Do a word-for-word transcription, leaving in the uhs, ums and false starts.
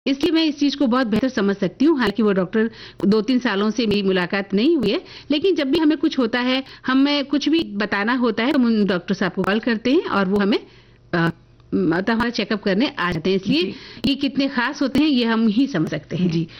इसलिए मैं इस चीज को बहुत बेहतर समझ सकती हूँ। हालांकि वो डॉक्टर दो तीन सालों से मेरी मुलाकात नहीं हुई है, लेकिन जब भी हमें कुछ होता है, हमें कुछ भी बताना होता है, तो हम डॉक्टर साहब को कॉल करते हैं और वो हमें अ, मतलब हमारा चेकअप करने आ जाते हैं। इसलिए जी। ये कितने खास होते हैं ये हम ही समझ सकते हैं। जी